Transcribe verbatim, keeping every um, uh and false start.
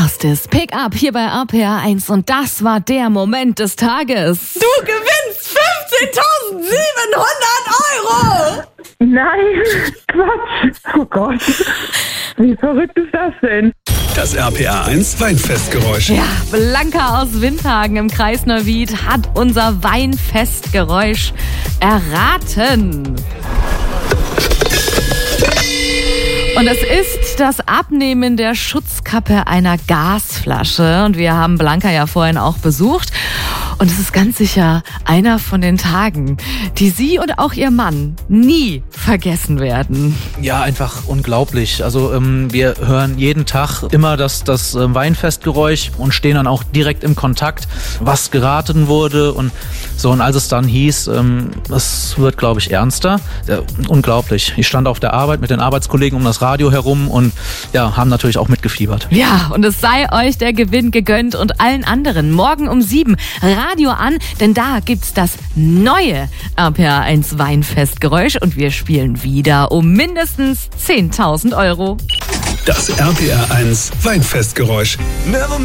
Erstes Pick-up hier bei R P R eins und das war der Moment des Tages. Du gewinnst fünfzehntausendsiebenhundert Euro! Nein, Quatsch. Oh Gott, wie verrückt ist das denn? Das R P R eins Weinfestgeräusch. Ja, Blanca aus Windhagen im Kreis Neuwied hat unser Weinfestgeräusch erraten. Und es ist das Abnehmen der Schutzkappe einer Gasflasche. Und wir haben Blanca ja vorhin auch besucht. Und es ist ganz sicher einer von den Tagen, die sie und auch ihr Mann nie vergessen werden. Ja, einfach unglaublich. Also ähm, wir hören jeden Tag immer das, das äh, Weinfestgeräusch und stehen dann auch direkt im Kontakt, was geraten wurde. Und so, und als es dann hieß, ähm, es wird, glaube ich, ernster. Ja, unglaublich. Ich stand auf der Arbeit mit den Arbeitskollegen um das Radio herum und ja, haben natürlich auch mitgefiebert. Ja, und es sei euch der Gewinn gegönnt und allen anderen. Morgen um sieben Radio an, denn da gibt's das neue R P R eins Weinfestgeräusch und wir spielen wieder um mindestens zehntausend Euro. Das R P R eins Weinfestgeräusch. Never